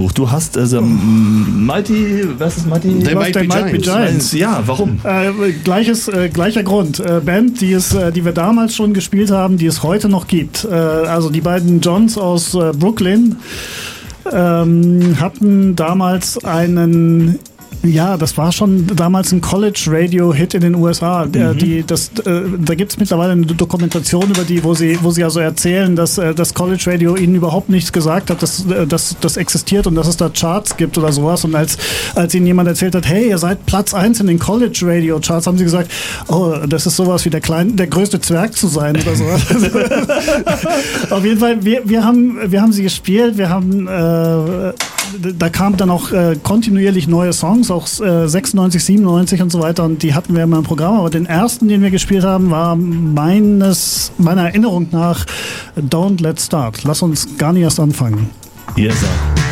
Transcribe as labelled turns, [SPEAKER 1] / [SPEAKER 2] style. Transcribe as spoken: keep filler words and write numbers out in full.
[SPEAKER 1] Buch. Du hast also Mighty, was ist Mighty?
[SPEAKER 2] They Might Be Giants.
[SPEAKER 1] Giants. Ja, warum?
[SPEAKER 3] Äh, gleiches, äh, gleicher Grund. Äh, Band, die es, äh, die wir damals schon gespielt haben, die es heute noch gibt. Äh, also die beiden Johns aus äh, Brooklyn ähm, hatten damals einen Ja, das war schon damals ein College-Radio-Hit in den U S A. Mhm. Die, das, äh, da gibt es mittlerweile eine Dokumentation über die, wo sie, wo sie also erzählen, dass äh, das College-Radio ihnen überhaupt nichts gesagt hat, dass äh, dass das existiert und dass es da Charts gibt oder sowas. Und als, als ihnen jemand erzählt hat, hey, ihr seid Platz eins in den College-Radio-Charts, haben sie gesagt, oh, das ist sowas wie der kleine, der größte Zwerg zu sein oder sowas. Auf jeden Fall, wir, wir haben, wir haben sie gespielt, wir haben, äh, da kamen dann auch äh, kontinuierlich neue Songs, auch äh, sechsundneunzig, siebenundneunzig und so weiter, und die hatten wir immer im Programm, aber den ersten, den wir gespielt haben, war meines, meiner Erinnerung nach Don't Let's Start. Lass uns gar nicht erst anfangen.
[SPEAKER 1] Yes, sir.